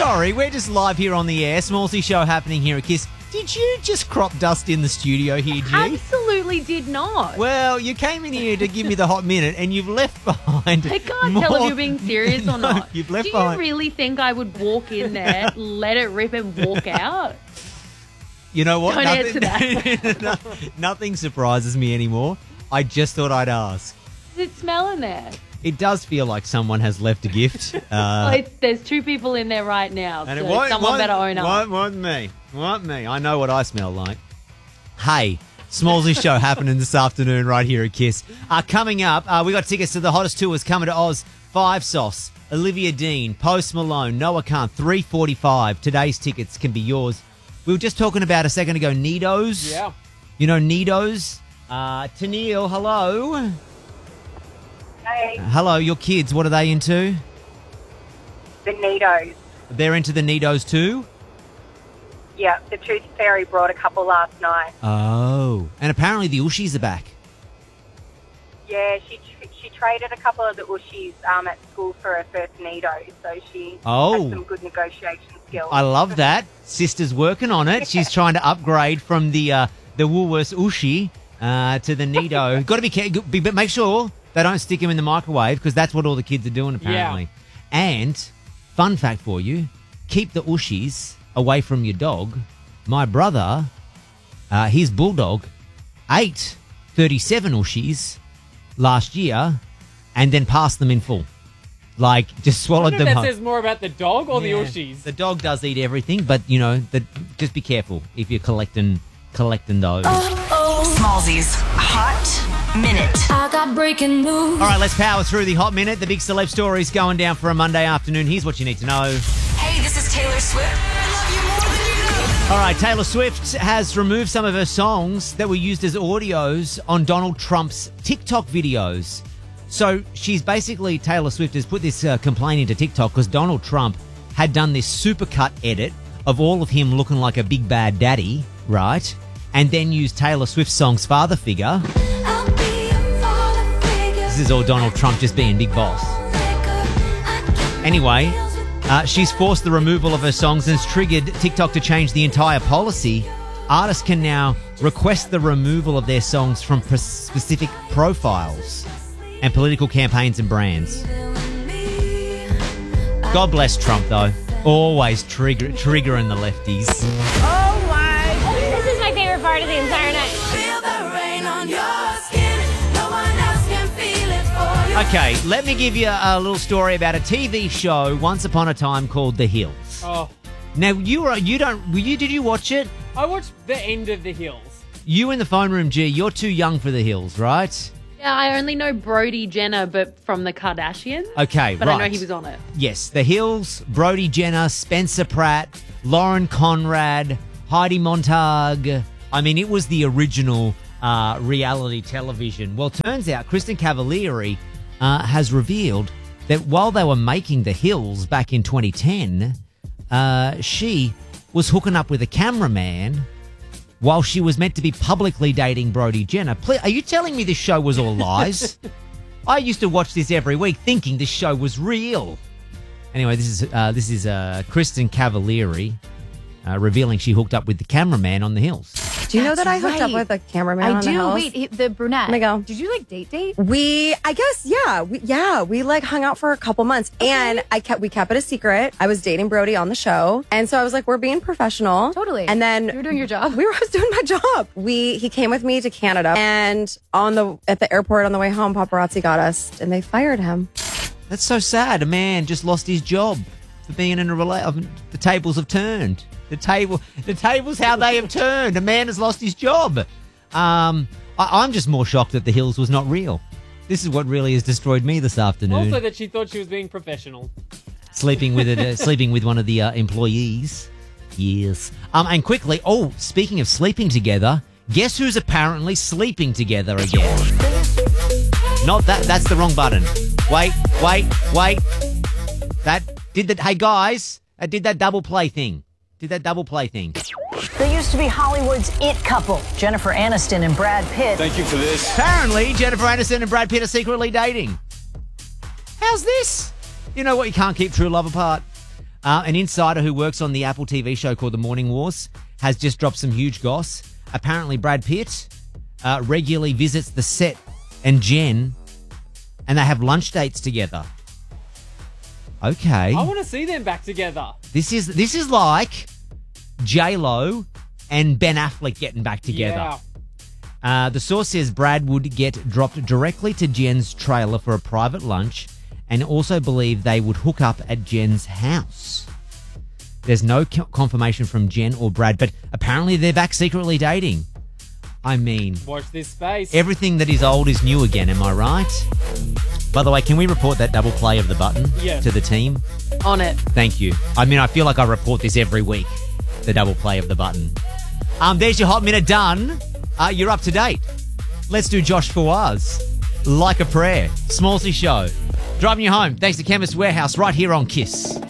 sorry, we're just live here on the air. Smallsy show happening here at Kiss. Did you just crop dust in the studio here, G? Absolutely did not. Well, you came in here to give me the hot minute and you've left behind. I can't tell if you're being serious or not. You've left Do behind. you really think I would walk in there, let it rip and walk out? You know what? Don't answer that. Nothing surprises me anymore. I just thought I'd ask. Does it smell in there? It does feel like someone has left a gift. There's two people in there right now, And so someone better own up. Wasn't me. I know what I smell like. Hey, Smallsy show happening this afternoon right here at Kiss. Coming up, we got tickets to the hottest tours coming to Oz. Five Sauce, Olivia Dean, Post Malone, Noah Khan, 3:45. Today's tickets can be yours. We were just talking about a second ago, Nidos. Yeah. You know Nidos? Tennille, hello. Hey, Hello, your kids, what are they into? the Nidos. They're into the Nidos too? Yeah, the Tooth Fairy brought a couple last night. Oh. And apparently the Ushies are back. Yeah, she traded a couple of the Ushies at school for her first Nido, so she Oh. has some good negotiation skills. I love that. Sister's working on it. She's trying to upgrade from the Woolworths Ushi to the Nido. Got to be careful, but make sure they don't stick him in the microwave because that's what all the kids are doing apparently. And fun fact for you, keep the Ushis away from your dog. My brother, his bulldog, ate 37 Ushis last year and then passed them in full. Like, just I swallowed wonder them if up. that says more about the dog or the Yeah. Ushis. The dog does eat everything, but, you know, just be careful if you're collecting those. Smallzy's Hot Minute. I got breaking news. All right, let's power through the hot minute. The big celeb stories going down for a Monday afternoon. Here's what you need to know. Hey, this is Taylor Swift. I love you more than you know. All right, Taylor Swift has removed some of her songs that were used as audios on Donald Trump's TikTok videos. So Taylor Swift has put this complaint into TikTok because Donald Trump had done this supercut edit of all of him looking like a big bad daddy, right? And then used Taylor Swift's song's father figure. I'll be a father figure. This is all Donald Trump just being big boss. Anyway, she's forced the removal of her songs and has triggered TikTok to change the entire policy. Artists can now request the removal of their songs from specific profiles and political campaigns and brands. God bless Trump, though. Always triggering the lefties. This is my favorite part of the entire night. Feel the rain on your skin. No one else can feel it for you. Okay, let me give you a little story about a TV show once upon a time called The Hills. Oh, Now, did you watch it? I watched the end of The Hills. You in the phone room, G, you're too young for The Hills, right? Yeah, I only know Brody Jenner, but from the Kardashians. Okay, But right. I know he was on it. Yes, The Hills, Brody Jenner, Spencer Pratt, Lauren Conrad, Heidi Montag. I mean, it was the original reality television. Well, turns out Kristen Cavallari has revealed that while they were making The Hills back in 2010, she was hooking up with a cameraman while she was meant to be publicly dating Brody Jenner. Are you telling me this show was all lies? I used to watch this every week thinking this show was real. Anyway, this is Kristen Cavallari revealing she hooked up with the cameraman on The Hills. Do you know that I hooked up with a cameraman I on the do. house? Wait, the brunette. Let me go. Did you like date? I guess, yeah. We like hung out for a couple months and we kept it a secret. I was dating Brody on the show. And so I was like, we're being professional. Totally. And then You were doing your job. I was doing my job. He came with me to Canada and at the airport on the way home, paparazzi got us and they fired him. That's so sad. A man just lost his job for being in a relationship. The tables have turned. The tables how they have turned. A man has lost his job. I'm just more shocked that The Hills was not real. This is what really has destroyed me this afternoon. Also that she thought she was being professional. Sleeping with one of the employees. Yes. And quickly, speaking of sleeping together, guess who's apparently sleeping together again? Not that. That's the wrong button. Wait. Hey guys, I did that double play thing. They used to be Hollywood's it couple, Jennifer Aniston and Brad Pitt. Thank you for this. Apparently, Jennifer Aniston and Brad Pitt are secretly dating. How's this? You know what? You can't keep true love apart. An insider who works on the Apple TV show called The Morning Wars has just dropped some huge goss. Apparently, Brad Pitt regularly visits the set and Jen, and they have lunch dates together. Okay. I want to see them back together. This is like J-Lo and Ben Affleck getting back together. Yeah. The source says Brad would get dropped directly to Jen's trailer for a private lunch and also believe they would hook up at Jen's house. There's no confirmation from Jen or Brad, but apparently they're back secretly dating. I mean, Watch this space. everything that is old is new again, am I right? By the way, can we report that double play of the button Yes. to the team? On it. Thank you. I mean, I feel like I report this every week, the double play of the button. There's your Hot Minute done. You're up to date. Let's do Josh Fawaz. Like a Prayer. Smallsy Show. Driving you home. Thanks to Chemist Warehouse right here on KISS.